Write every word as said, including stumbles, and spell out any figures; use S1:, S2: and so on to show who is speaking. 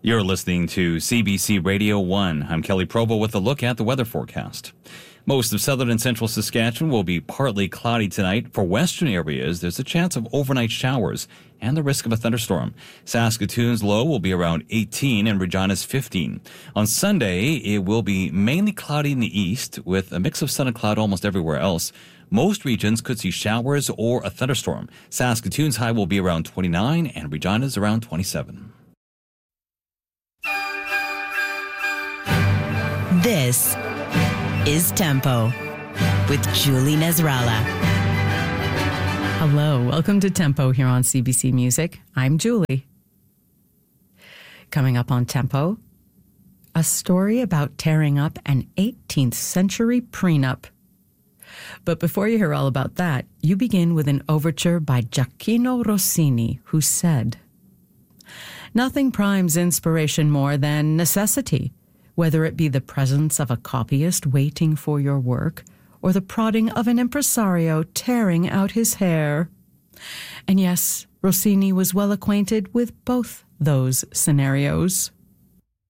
S1: You're listening to C B C Radio one. I'm Kelly Provo with a look at the weather forecast. Most of southern and central Saskatchewan will be partly cloudy tonight. For western areas, there's a chance of overnight showers and the risk of a thunderstorm. Saskatoon's low will be around eighteen and Regina's fifteen. On Sunday, it will be mainly cloudy in the east with a mix of sun and cloud almost everywhere else. Most regions could see showers or a thunderstorm. Saskatoon's high will be around twenty-nine and Regina's around twenty-seven.
S2: This is Tempo with Julie Nasrallah.
S3: Hello, welcome to Tempo here on C B C Music. I'm Julie. Coming up on Tempo, a story about tearing up an eighteenth century prenup. But before you hear all about that, you begin with an overture by Gioacchino Rossini, who said, "Nothing primes inspiration more than necessity, whether it be the presence of a copyist waiting for your work or the prodding of an impresario tearing out his hair." And yes, Rossini was well acquainted with both those scenarios.